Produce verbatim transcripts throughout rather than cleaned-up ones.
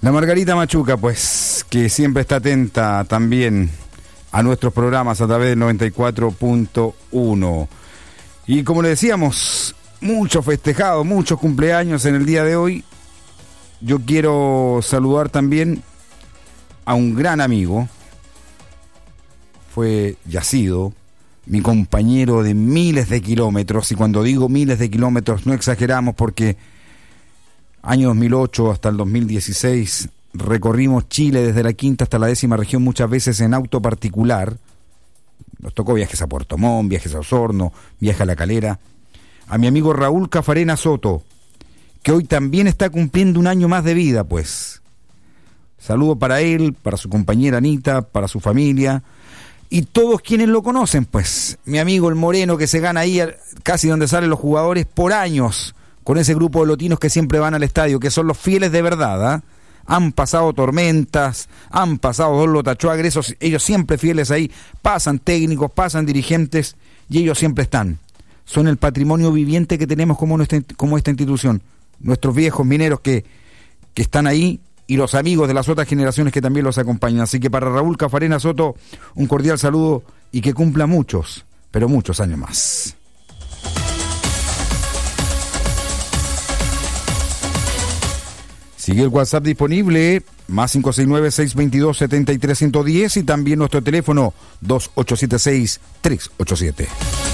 La Margarita Machuca, pues, que siempre está atenta también a nuestros programas a través del noventa y cuatro punto uno. Y como le decíamos, muchos festejados, muchos cumpleaños en el día de hoy. Yo quiero saludar también a un gran amigo. Fue Yacido, mi compañero de miles de kilómetros. Y cuando digo miles de kilómetros no exageramos, porque año dos mil ocho hasta el dos mil dieciséis recorrimos Chile desde la quinta hasta la décima región, muchas veces en auto particular. Nos tocó viajes a Puerto Montt, viajes a Osorno, viajes a La Calera. A mi amigo Raúl Cafarena Soto, que hoy también está cumpliendo un año más de vida, pues. Saludo para él, para su compañera Anita, para su familia y todos quienes lo conocen, pues. Mi amigo el Moreno, que se gana ahí casi donde salen los jugadores por años, con ese grupo de lotinos que siempre van al estadio, que son los fieles de verdad, ¿eh? Han pasado tormentas, han pasado dos lotachuagres, esos, ellos siempre fieles ahí, pasan técnicos, pasan dirigentes, y ellos siempre están. Son el patrimonio viviente que tenemos como, nuestra, como esta institución. Nuestros viejos mineros que, que están ahí, y los amigos de las otras generaciones que también los acompañan. Así que para Raúl Cafarena Soto, un cordial saludo, y que cumpla muchos, pero muchos años más. Sigue el WhatsApp disponible, más cinco seis nueve, seis dos dos, siete tres uno cero, y también nuestro teléfono dos ocho siete seis, tres ocho siete.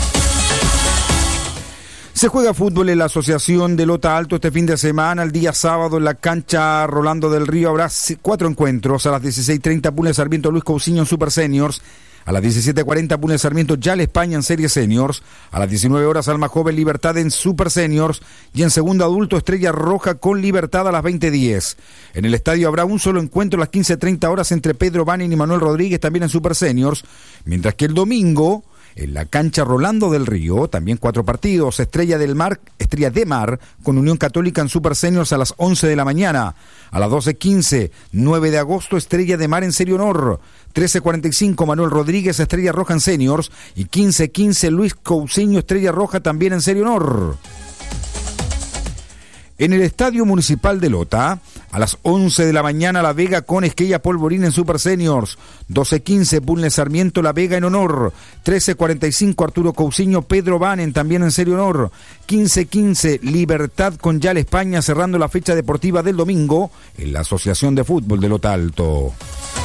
Se juega fútbol en la Asociación de Lota Alto este fin de semana. El día sábado en la cancha Rolando del Río habrá cuatro encuentros. A las dieciséis treinta Punes Sarmiento Luis Cousiño en Super Seniors. A las diecisiete cuarenta Punes Sarmiento Yale España en Serie Seniors. A las diecinueve horas Alma Joven Libertad en Super Seniors. Y en segundo adulto Estrella Roja con Libertad a las veinte diez. En el estadio habrá un solo encuentro a las quince treinta horas entre Pedro Banin y Manuel Rodríguez, también en Super Seniors. Mientras que el domingo, en la cancha Rolando del Río, también cuatro partidos. Estrella del Mar, Estrella de Mar, con Unión Católica en Super Seniors a las once de la mañana. A las doce quince, nueve de agosto, Estrella de Mar en Serie Honor. trece cuarenta y cinco, Manuel Rodríguez, Estrella Roja en Seniors. Y quince quince, Luis Cousiño, Estrella Roja también en Serie Honor. En el Estadio Municipal de Lota, a las once de la mañana, La Vega con Esquella Polvorín en Super Seniors. doce quince, Bulnes Sarmiento, La Vega en Honor. trece cuarenta y cinco, Arturo Cousiño, Pedro Banen también en Serie Honor. quince quince, Libertad con Yale España, cerrando la fecha deportiva del domingo en la Asociación de Fútbol de Lota Alto.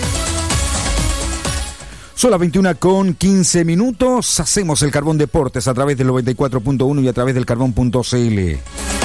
Son las veintiuna con quince minutos. Hacemos el Carbón Deportes a través del noventa y cuatro punto uno y a través del carbón punto c l.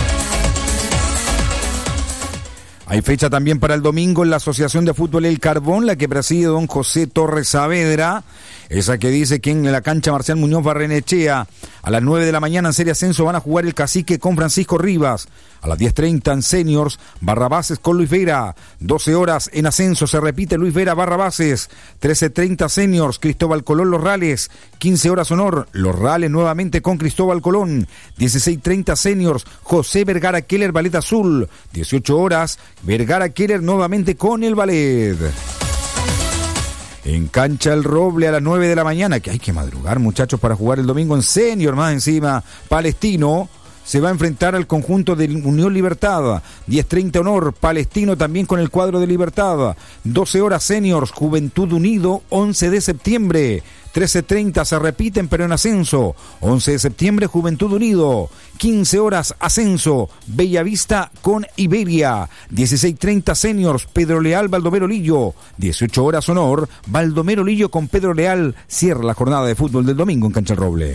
Hay fecha también para el domingo en la Asociación de Fútbol El Carbón, la que preside don José Torres Saavedra, esa que dice que en la cancha Marcial Muñoz Barrenechea, a las nueve de la mañana en Serie Ascenso van a jugar el Cacique con Francisco Rivas. A las diez treinta en Seniors, Barrabases con Luis Vera. doce horas en Ascenso se repite Luis Vera Barrabases. trece treinta Seniors, Cristóbal Colón Los Rales. quince horas Honor, Los Rales nuevamente con Cristóbal Colón. dieciséis treinta Seniors, José Vergara Keller Ballet Azul. dieciocho horas, Vergara Keller nuevamente con el Ballet. En cancha El Roble a las nueve de la mañana, que hay que madrugar, muchachos, para jugar el domingo en Senior, más encima, Palestino se va a enfrentar al conjunto de Unión Libertad. diez treinta Honor, Palestino también con el cuadro de Libertad. doce horas Seniors, Juventud Unido, once de septiembre. trece treinta se repiten pero en Ascenso. once de septiembre, Juventud Unido. quince horas Ascenso, Bellavista con Iberia. dieciséis treinta Seniors, Pedro Leal, Baldomero Lillo. dieciocho horas Honor, Baldomero Lillo con Pedro Leal. Cierra la jornada de fútbol del domingo en Cancha El Roble.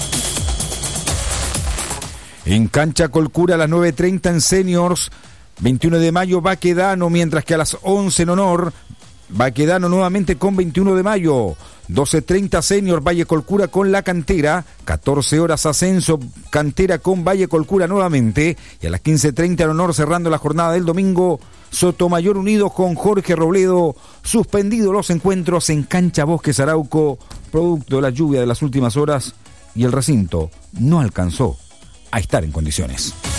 En cancha Colcura a las nueve treinta en Seniors, veintiuno de mayo Baquedano, mientras que a las once en Honor, Baquedano nuevamente con veintiuno de mayo. doce treinta Senior, Valle Colcura con La Cantera. catorce horas Ascenso, Cantera con Valle Colcura nuevamente. Y a las quince treinta en Honor, cerrando la jornada del domingo, Sotomayor Unido con Jorge Robledo. Suspendidos los encuentros en cancha Bosques Arauco, producto de la lluvia de las últimas horas, y el recinto no alcanzó a estar en condiciones.